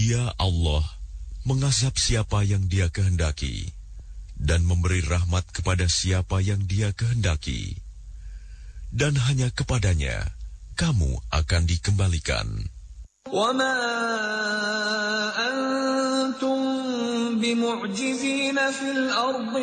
Dia Allah mengazab siapa yang Dia kehendaki dan memberi rahmat kepada siapa yang Dia kehendaki. Dan hanya kepadanya kamu akan dikembalikan. وَمَا أَنْتُمْ بِمُعْجِزِينَ فِي الْأَرْضِ